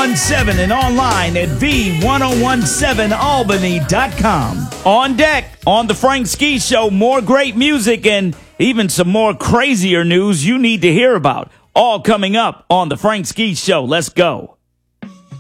V1017 and online at V1017Albany.com. On deck on the Frank Ski Show, more great music and even some more crazier news you need to hear about. All coming up on the Frank Ski Show. Let's go.